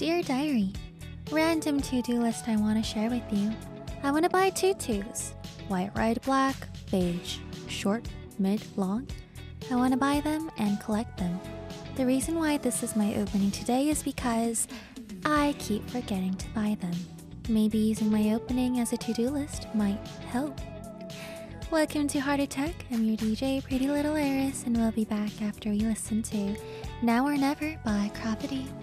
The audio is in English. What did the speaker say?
Dear Diary, random to-do list I want to share with you. I want to buy tutus. White, red, black, beige, short, mid, long. I want to buy them and collect them. The reason why this is my opening today is because I keep forgetting to buy them. Maybe using my opening as a to-do list might help. Welcome to Heart Attack. I'm your DJ, Pretty Little Iris, and we'll be back after we listen to Now or Never by Crappity.